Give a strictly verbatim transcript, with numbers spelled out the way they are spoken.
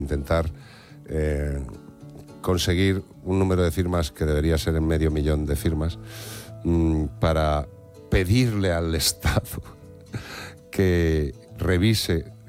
intentar eh, conseguir un número de firmas que debería ser en medio millón de firmas mmm, para pedirle al Estado que revise